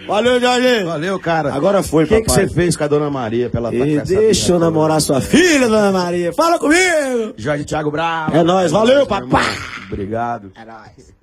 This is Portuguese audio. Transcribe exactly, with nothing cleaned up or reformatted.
Valeu, Jorge. Valeu, cara. Agora foi, papai. O que você fez com a Dona Maria pela E deixa eu namorar sua filha, Dona Maria. Fala comigo. Jorge Thiago Bravo. É nóis, valeu, papai. Obrigado. É nóis.